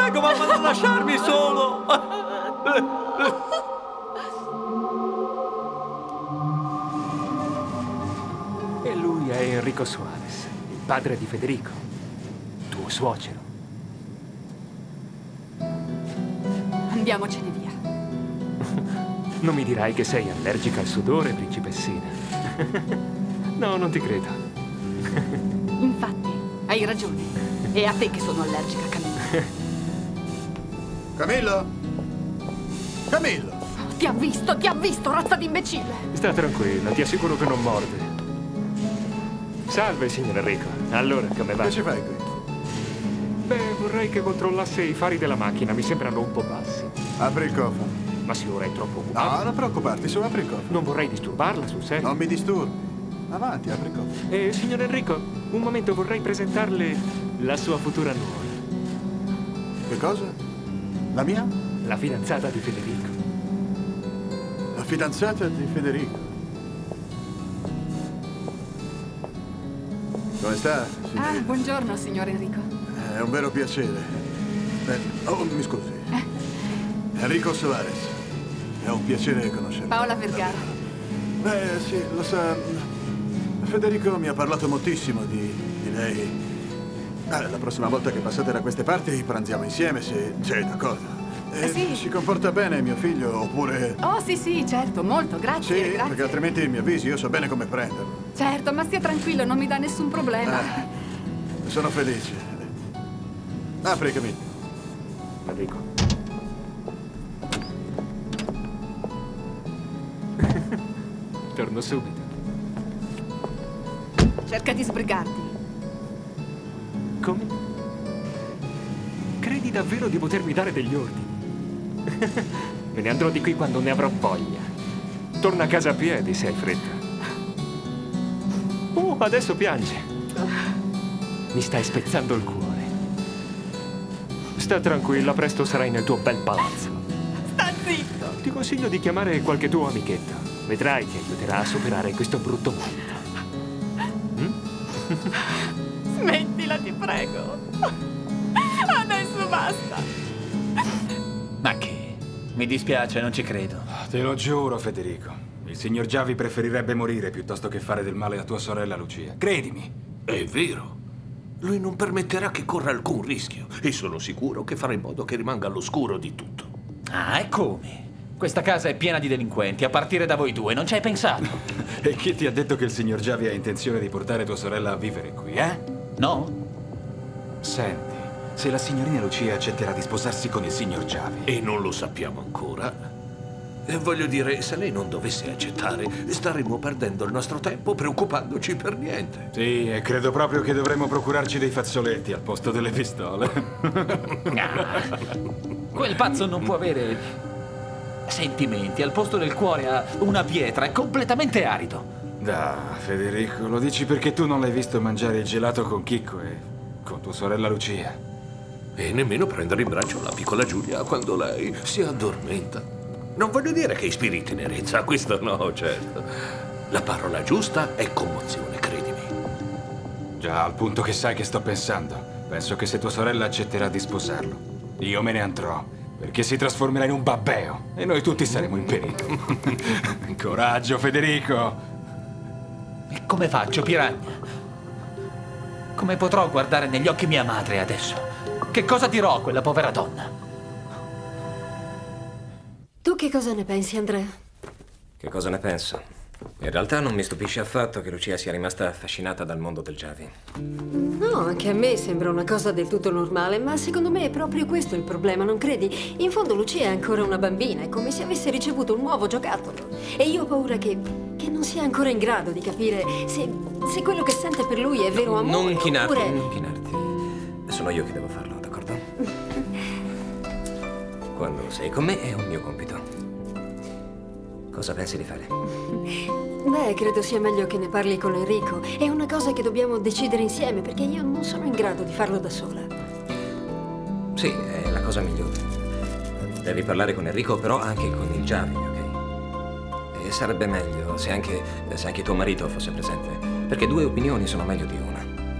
prego, mamma, non lasciarmi solo! E lui è Enrico Suarez, il padre di Federico, tuo suocero. Andiamocene via. Non mi dirai che sei allergica al sudore, principessina. No, non ti credo. Infatti, hai ragione. È a te che sono allergica, Camillo. Camillo? Camillo! Ti ha visto, razza d'imbecille! Sta tranquilla, ti assicuro che non morde. Salve, signor Enrico. Allora, come va? Che ci fai qui? Beh, vorrei che controllasse i fari della macchina, mi sembrano un po' bassi. Apri il cofano. Ma sì, ora è troppo occupato. No, non preoccuparti, su, apri il cofano. Non vorrei disturbarla, sul serio. Non mi disturbi. Avanti, apri il cofano. Signor Enrico, un momento vorrei presentarle la sua futura nuora. Che cosa? La mia? La fidanzata di Federico. La fidanzata di Federico. Come sta, signorina? Ah, buongiorno, signor Enrico. È un vero piacere. Oh, mi scusi. Enrico Suarez. È un piacere conoscerla. Paola Vergara. Beh, sì, lo sa. Federico mi ha parlato moltissimo di lei. La prossima volta che passate da queste parti pranziamo insieme, se c'è d'accordo. Sì. Si comporta bene mio figlio, oppure... Oh, sì, certo, molto, grazie, Sì, grazie. perché altrimenti mi avvisi, io so bene come prenderlo. Certo, ma stia tranquillo, non mi dà nessun problema. Sono felice. Apri, Camillo. Enrico. Torno subito. Cerca di sbrigarti. Come? Credi davvero di potermi dare degli ordini? Me ne andrò di qui quando ne avrò voglia. Torna a casa a piedi se hai fretta. Adesso piange. Mi stai spezzando il cuore. Sta tranquilla, presto sarai nel tuo bel palazzo. Sta zitto! Ti consiglio di chiamare qualche tuo amichetto. Vedrai che aiuterà a superare questo brutto momento. Smettila, ti prego. Adesso basta. Ma che? Mi dispiace, non ci credo. Te lo giuro, Federico. Il signor Giavi preferirebbe morire piuttosto che fare del male a tua sorella Lucia. Credimi. È vero. Lui non permetterà che corra alcun rischio e sono sicuro che farà in modo che rimanga all'oscuro di tutto. Ah, e come? Questa casa è piena di delinquenti, a partire da voi due, non ci hai pensato? E chi ti ha detto che il signor Giavi ha intenzione di portare tua sorella a vivere qui, eh? No? Senti, se la signorina Lucia accetterà di sposarsi con il signor Giavi... E non lo sappiamo ancora. E voglio dire, se lei non dovesse accettare, staremmo perdendo il nostro tempo preoccupandoci per niente. Sì, e credo proprio che dovremmo procurarci dei fazzoletti al posto delle pistole. Ah, quel pazzo non può avere sentimenti. Al posto del cuore ha una pietra, è completamente arido. Da, Federico, lo dici perché tu non l'hai visto mangiare il gelato con Chicco e con tua sorella Lucia. E nemmeno prendere in braccio la piccola Giulia quando lei si addormenta. Non voglio dire che ispiri tenerezza, questo no, certo. La parola giusta è commozione, credimi. Già, al punto che sai che sto pensando. Penso che se tua sorella accetterà di sposarlo, io me ne andrò, perché si trasformerà in un babbeo e noi tutti saremo in pericolo. Coraggio, Federico! E come faccio, Piragna? Come potrò guardare negli occhi mia madre adesso? Che cosa dirò a quella povera donna? Tu che cosa ne pensi, Andrea? Che cosa ne penso? In realtà non mi stupisce affatto che Lucia sia rimasta affascinata dal mondo del Giavi. No, anche a me sembra una cosa del tutto normale, ma secondo me è proprio questo il problema, non credi? In fondo Lucia è ancora una bambina, è come se avesse ricevuto un nuovo giocattolo. E io ho paura che non sia ancora in grado di capire se quello che sente per lui è vero amore. Non inchinarti, oppure... non inchinarti. Sono io che devo farlo, d'accordo? Quando sei con me è un mio compito. Cosa pensi di fare? Beh, credo sia meglio che ne parli con Enrico. È una cosa che dobbiamo decidere insieme, perché io non sono in grado di farlo da sola. Sì, è la cosa migliore. Devi parlare con Enrico, però anche con il Giavi, ok? E sarebbe meglio se anche tuo marito fosse presente, perché due opinioni sono meglio di una.